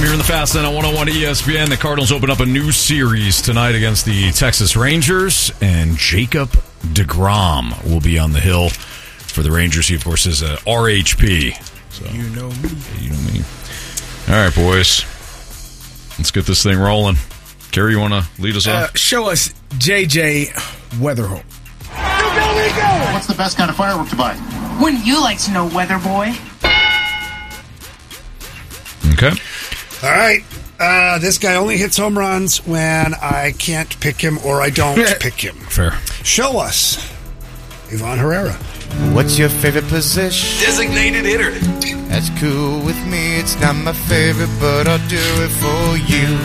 here in the Fast Lane on 101 ESPN. The Cardinals open up a new series tonight against the Texas Rangers, and Jacob deGrom will be on the hill for the Rangers. He, of course, is a RHP. So, you know me. You know me. All right, boys. Let's get this thing rolling. Kerry, you want to lead us off? Show us J.J. Weatherholt. What's the best kind of firework to buy? Wouldn't you like to know, Weather Boy? Okay. All right. This guy only hits home runs when I can't pick him or I don't pick him. Fair. Show us Ivan Herrera. What's your favorite position? Designated hitter. That's cool with me. It's not my favorite, but I'll do it for you.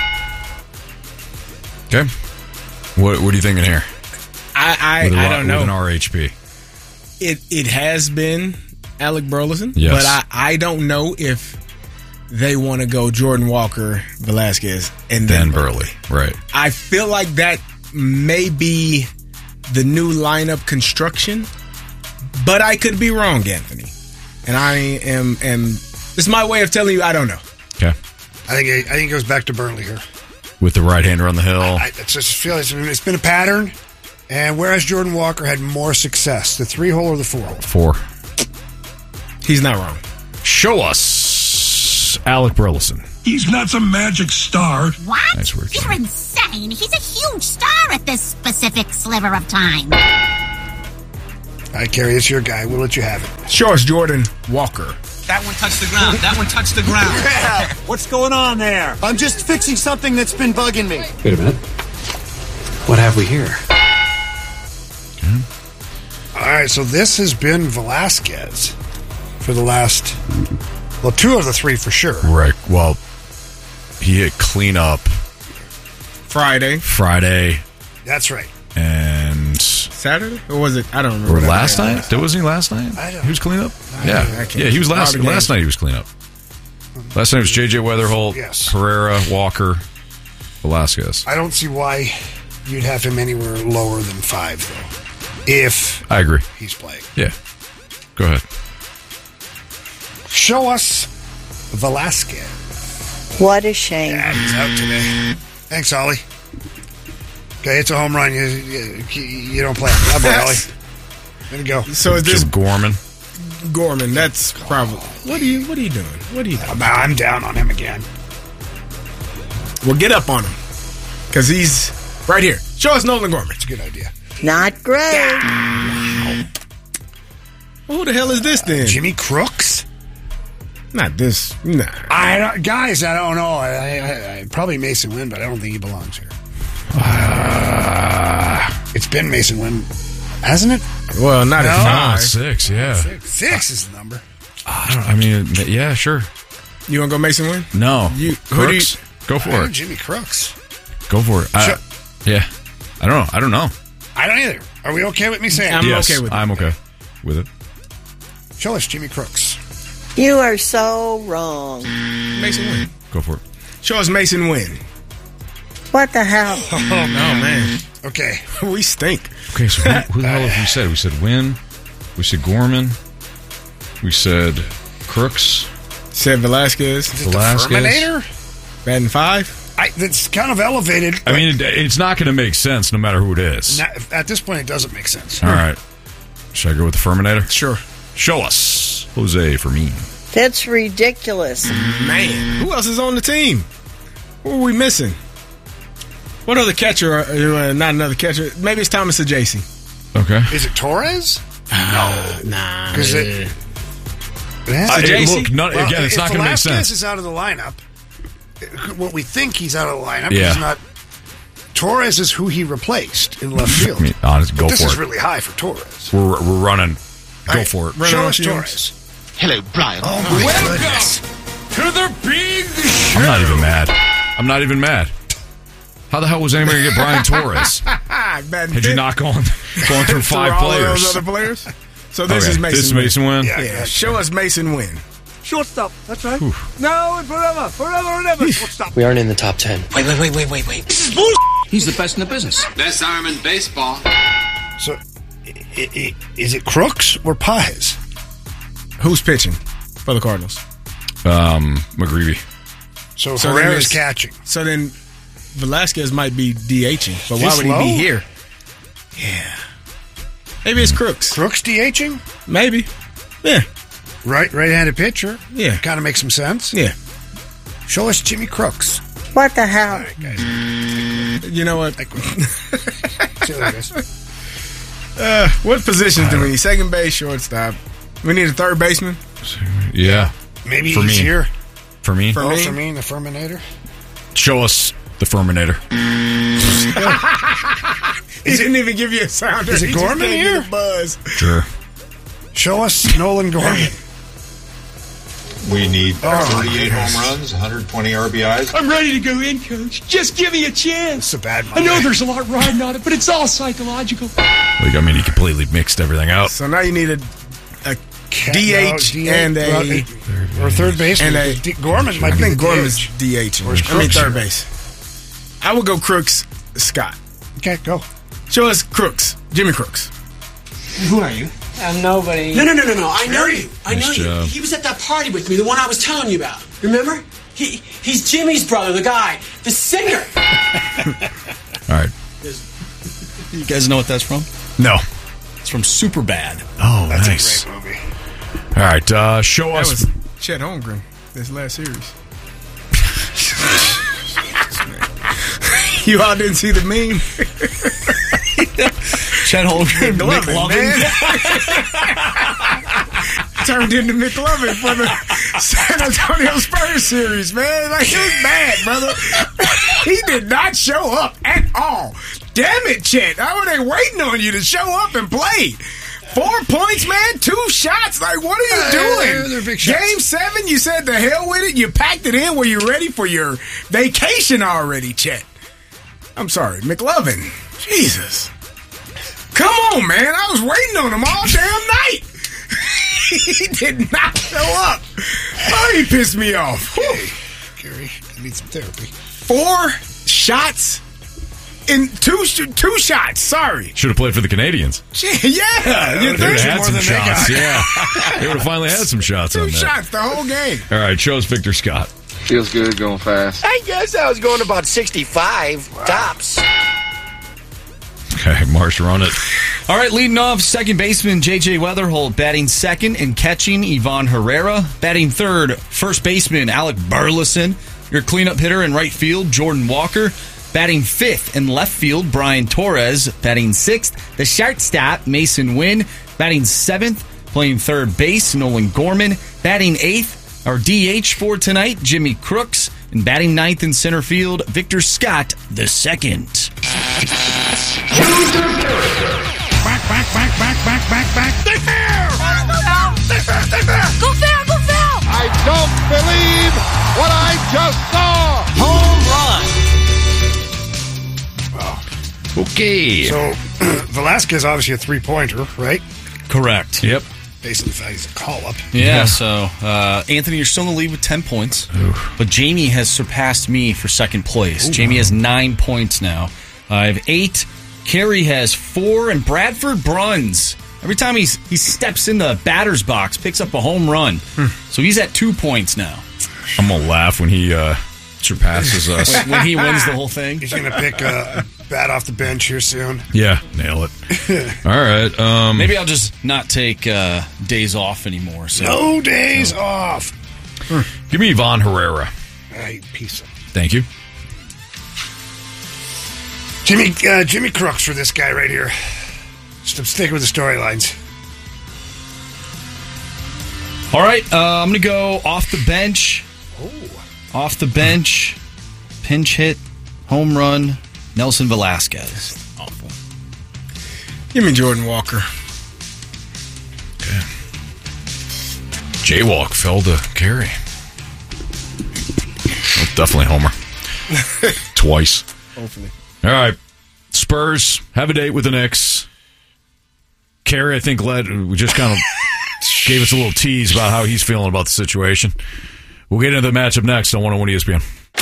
Okay. What are you thinking here? I don't know. With an RHP. It has been Alec Burleson, yes. But I don't know if they want to go Jordan Walker, Velasquez, and then Burley. Right. I feel like that may be the new lineup construction, but I could be wrong, Anthony. And I am this is my way of telling you I don't know. Okay. I think it goes back to Burnley here. With the right-hander on the hill. I just feel it's been a pattern, and whereas Jordan Walker had more success, the 3-hole or the 4-hole? 4. He's not wrong. Show us Alec Burleson. He's not some magic star. What? Nice work, You're insane. He's a huge star at this specific sliver of time. All right, Kerry, it's your guy. We'll let you have it. Show us Jordan Walker. That one touched the ground. That one touched the ground. Yeah. What's going on there? I'm just fixing something that's been bugging me. Wait a minute. What have we here? Okay. All right, so this has been Velasquez for the last, 2 of the 3 for sure. Right. Well, he hit cleanup Friday. That's right. And Saturday? Or was it? I don't remember. Or last night? Wasn't he last night? He was cleanup? Yeah, he was last night he was cleanup. Last night was J.J. Weatherholt, yes. Herrera, Walker, Velasquez. I don't see why you'd have him anywhere lower than 5, though. If I agree. He's playing. Yeah. Go ahead. Show us Velasquez. What a shame. Yeah, he's out today. Thanks, Ollie. Okay, it's a home run. You don't play. How about Ollie? There you go. So is this Gorman? Gorman, that's probably. What are you doing? What are you doing? I'm down on him again. Well, get up on him. Because he's right here. Show us Nolan Gorman. It's a good idea. Not great. Wow. Well, who the hell is this then? Jimmy Crooks? Not this. Nah. Guys, I don't know. I probably Mason Wynn, but I don't think he belongs here. It's been Mason Wynn, hasn't it? Well, not at 5. 6, yeah. 6 is the number. Yeah, sure. You want to go Mason Wynn? No. Crooks? Go for it. Jimmy Crooks. Go for it. Yeah. I don't know. I don't either. Are we okay with me saying I'm okay with it. I'm okay with it. Show us Jimmy Crooks. You are so wrong. Mason Wynn. Go for it. Show us Mason Wynn. What the hell? Oh, man. Okay. We stink. Okay, so who the hell have we said? We said Wynn. We said Gorman. We said Crooks. Said Velasquez. The Terminator? Batting 5? That's kind of elevated. I mean, it's not going to make sense no matter who it is. At this point, it doesn't make sense. All right. Should I go with the Ferminator? Sure. Show us Jose Fermin. That's ridiculous. Man, who else is on the team? Who are we missing? What other catcher? Not another catcher. Maybe it's Thomas Ajaysi. Okay. Is it Torres? Nah. Because look, again, it's not going to make sense. Velasquez is out of the lineup. What we think he's out of the lineup Yeah. is not. Torres is who he replaced in left field. I mean, honest, go this for is it. really high for Torres. We're running. Go Right. for it. Show us Torres. Hello, Brian. Oh, my goodness. To the big show. I'm not even mad. How the hell was anybody going to get Brian Torres? Had you not gone through 5 all players? Those other players? So this is Mason This is Wynn. Mason Wynn? Yeah. Show us Mason Wynn. Shortstop. That's right. Now and forever. Forever and ever. Shortstop. We aren't in the top 10. Wait. This is bull. He's the best in the business. Best arm in baseball. So, is it Crooks or Pies? Who's pitching for the Cardinals? McGreevy. So then Herrera's it's- catching. So then Velasquez might be DHing, but why This would low? he be here? Yeah. Maybe it's Crooks. Crooks DHing? Maybe. Yeah. Right-handed pitcher. Yeah. Kind of makes some sense. Yeah. Show us Jimmy Crooks. What the hell? You know what? See you later, guys. What positions do we need? Second base, shortstop. We need a third baseman. Yeah. Maybe For he's me. here. For me. For Oh, me? for me, the Ferminator. Show us the Ferminator. He didn't even give you a sounder. Is it He just Gorman gave you here? the buzz. Sure. Show us Nolan Gorman. We need 38 home runs, 120 RBIs. I'm ready to go in, Coach. Just give me a chance. It's a bad I know Monday. there's a lot riding on it, but it's all psychological. Like, I mean, he completely mixed everything out. So now you need a DH and a or third baseman. and a Gorman might I be think the Gorman's DH. DH. Or is I mean Crooks third here? base. I would go Crooks, Scott. Okay, go. Show us Crooks, Jimmy Crooks. Who are you? I'm nobody. No. I know you. I know Nice you. job. He was at that party with me, the one I was telling you about. Remember? He's Jimmy's brother, the guy, the singer. All right. You guys know what that's from? No. It's from Superbad. Oh, That's nice. a great movie. All right. Show That us. was Chet Holmgren this last series. You all didn't see the meme? Chet Holmgren, McLovin, McLovin. Turned into McLovin for the San Antonio Spurs series, man. Like, it was bad, brother. He did not show up at all. Damn it, Chet. How were they waiting on you to show up and play? 4 points, man. 2 shots. Like, what are you doing? they're big shots. Game 7, you said the hell with it. You packed it in. Were you ready for your vacation already, Chet? I'm sorry, McLovin. Jesus. Come on, man. I was waiting on him all damn night. He did not show up. Oh, he pissed me off. Hey, Gary, I need some therapy. 4 shots in two shots. Sorry. Should have played for the Canadians. Yeah, you They would think have had some shots. Yeah. They would have finally had some shots 2 on that. shots the whole game. All right. Show us Victor Scott. Feels good going fast. I guess I was going about 65 tops. Okay. Marsh, run it. All right, leading off, second baseman J.J. Weatherholt. Batting second and catching, Ivan Herrera. Batting third, first baseman Alec Burleson. Your cleanup hitter in right field, Jordan Walker. Batting fifth in left field, Brian Torres. Batting sixth, the shortstop, Mason Wynn. Batting seventh, playing third base, Nolan Gorman. Batting eighth, our DH for tonight, Jimmy Crooks. And batting ninth in center field, Victor Scott the second. Back. They fair! Go fair, go fair! I don't believe what I just saw. Home run. Okay. So, Velasquez obviously a three-pointer, right? Correct. Yep. Based on the fact he's a call-up. Yeah, so Anthony, you're still in the lead with 10 points. But Jamie has surpassed me for second place. Jamie has 9 points now. I have 8. Kerry has 4. And Bradford Bruns, every time he steps in the batter's box, picks up a home run. So he's at 2 points now. I'm going to laugh when he surpasses us. When he wins the whole thing. He's going to pick a bat off the bench here soon. Yeah, nail it. All right. Maybe I'll just not take days off anymore. So. No days off. Give me Ivan Herrera. Hey, piece of... Thank you. Jimmy Crooks for this guy right here. Just sticking with the storylines. All right, I'm going to go off the bench. Off the bench, pinch hit, home run, Nelson Velasquez. Awful. Give me Jordan Walker. Okay. Jaywalk fell to Kerry. Well, definitely Homer. Twice. Hopefully. All right. Spurs have a date with the Knicks. Kerry, I think, we just kind of gave us a little tease about how he's feeling about the situation. We'll get into the matchup next on 101 ESPN.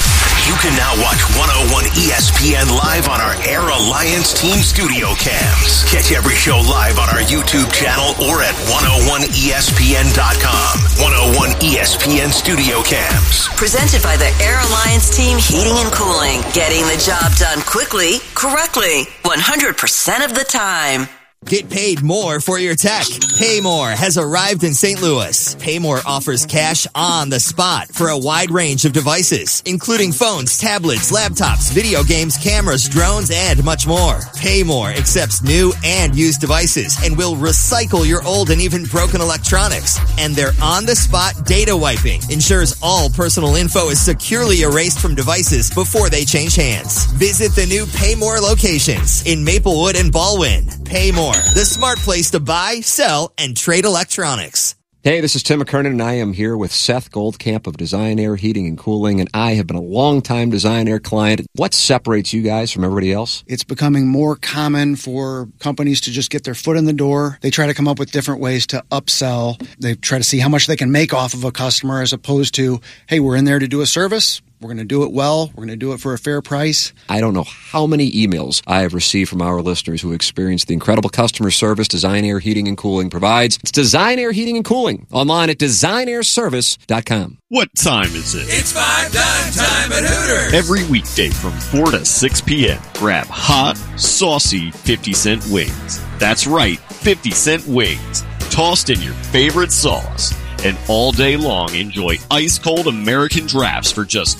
You can now watch 101 ESPN live on our Air Alliance Team Studio Cams. Catch every show live on our YouTube channel or at 101ESPN.com. 101 ESPN Studio Cams. Presented by the Air Alliance Team Heating and Cooling. Getting the job done quickly, correctly, 100% of the time. Get paid more for your tech. Paymore has arrived in St. Louis. Paymore offers cash on the spot for a wide range of devices, including phones, tablets, laptops, video games, cameras, drones, and much more. Paymore accepts new and used devices and will recycle your old and even broken electronics. And their on-the-spot data wiping ensures all personal info is securely erased from devices before they change hands. Visit the new Paymore locations in Maplewood and Baldwin. Paymore, the smart place to buy, sell, and trade electronics. Hey, this is Tim McKernan, and I am here with Seth Goldcamp of Design Air Heating and Cooling, and I have been a long-time Design Air client. What separates you guys from everybody else? It's becoming more common for companies to just get their foot in the door. They try to come up with different ways to upsell. They try to see how much they can make off of a customer as opposed to, hey, we're in there to do a service. We're going to do it well. We're going to do it for a fair price. I don't know how many emails I have received from our listeners who experienced the incredible customer service Design Air Heating and Cooling provides. It's Design Air Heating and Cooling, online at designairservice.com. What time is it? It's 5 time at Hooters. Every weekday from 4 to 6 p.m., grab hot, saucy 50-cent wings. That's right, 50-cent wings, tossed in your favorite sauce. And all day long, enjoy ice-cold American drafts for just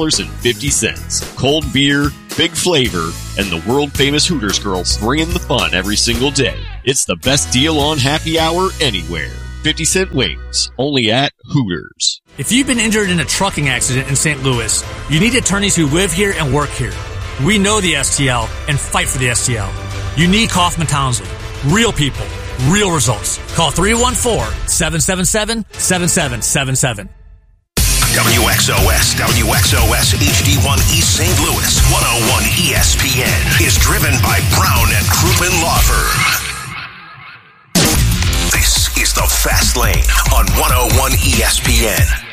$2.50. Cold beer, big flavor, and the world-famous Hooters girls bringing the fun every single day. It's the best deal on happy hour anywhere. 50-cent wings, only at Hooters. If you've been injured in a trucking accident in St. Louis, you need attorneys who live here and work here. We know the STL and fight for the STL. You need Kaufman Townsley. Real people. Real results. Call 314-777-7777. WXOS HD1 East St. Louis 101 ESPN is driven by Brown and Crouppen Law Firm. This is the Fast Lane on 101 ESPN.